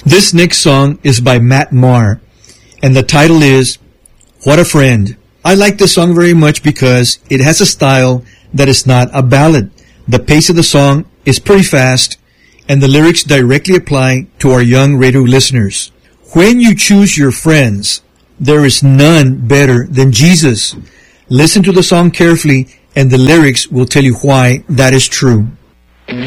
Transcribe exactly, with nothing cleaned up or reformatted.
This next song is by Matt Maher, and the title is What a Friend. I like this song very much because it has a style that is not a ballad. The pace of the song is pretty fast, and the lyrics directly apply to our young radio listeners. When you choose your friends, there is none better than Jesus. Listen to the song carefully, and the lyrics will tell you why that is true.